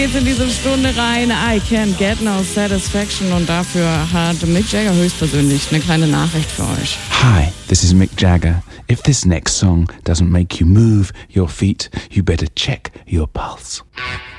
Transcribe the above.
Jetzt in diese Stunde rein, I can't get no satisfaction, und dafür hat Mick Jagger höchstpersönlich eine kleine Nachricht für euch. Hi, this is Mick Jagger. If this next song doesn't make you move your feet, you better check your pulse.